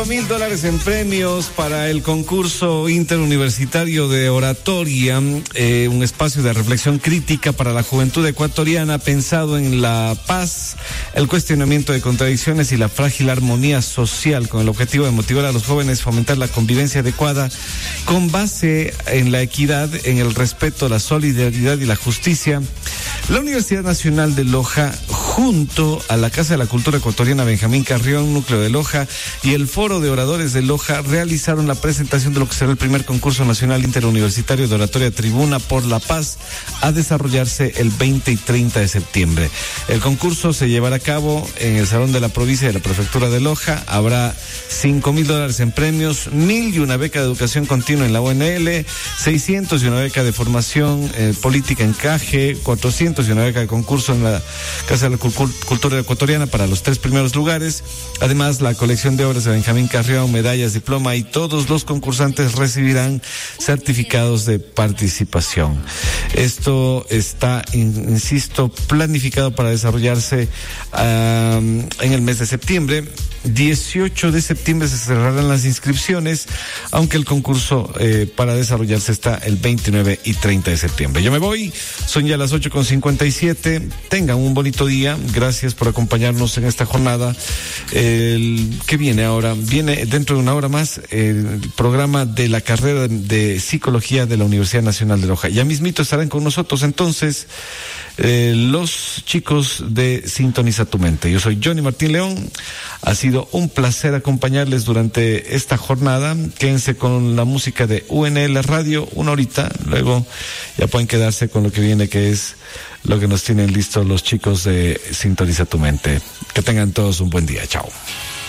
$1,000 en premios para el concurso interuniversitario de oratoria, un espacio de reflexión crítica para la juventud ecuatoriana pensado en la paz, el cuestionamiento de contradicciones y la frágil armonía social, con el objetivo de motivar a los jóvenes, fomentar la convivencia adecuada con base en la equidad, en el respeto, la solidaridad y la justicia. La Universidad Nacional de Loja, junto a la Casa de la Cultura Ecuatoriana Benjamín Carrión, núcleo de Loja, y el Foro de Oradores de Loja, realizaron la presentación de lo que será el primer concurso nacional interuniversitario de oratoria Tribuna por la Paz, a desarrollarse el 20 y 30 de septiembre. El concurso se llevará a cabo en el Salón de la Provincia de la Prefectura de Loja. Habrá $5,000 en premios, 1,000 y una beca de educación continua en la UNL, 600 y una beca de formación política en CAGE, 400 y una beca de concurso en la Casa de la Cultura Ecuatoriana para los 3 primeros lugares. Además, la colección de obras de Benjamín Carrión, medallas, diploma, y todos los concursantes recibirán certificados de participación. Esto está, insisto, planificado para desarrollarse en el mes de septiembre. 18 de septiembre se cerrarán las inscripciones, aunque el concurso para desarrollarse está el 29 y 30 de septiembre. Yo me voy, son ya las 8:57. Tengan un bonito día. Gracias por acompañarnos en esta jornada. ¿Qué viene ahora? Viene dentro de una hora más el programa de la carrera de Psicología de la Universidad Nacional de Loja. Ya mismito estarán con nosotros entonces los chicos de Sintoniza tu Mente. Yo soy Johnny Martín León. Ha sido un placer acompañarles durante esta jornada. Quédense con la música de UNL Radio, una horita. Luego ya pueden quedarse con lo que viene, que es lo que nos tienen listos los chicos de Sintoniza tu Mente. Que tengan todos un buen día. Chao.